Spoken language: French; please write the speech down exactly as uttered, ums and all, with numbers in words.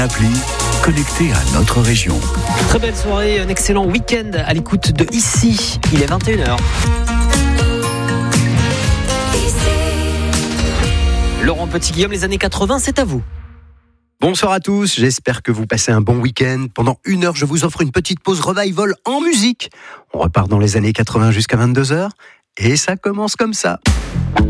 Appli connecté à notre région. Très belle soirée, un excellent week-end à l'écoute de Ici. Il est vingt et une heures. Laurent Petit-Guillaume, les années quatre-vingts, c'est à vous. Bonsoir à tous, j'espère que vous passez un bon week-end. Pendant une heure, je vous offre une petite pause revival en musique. On repart dans les années quatre-vingts jusqu'à vingt-deux heures et ça commence comme ça.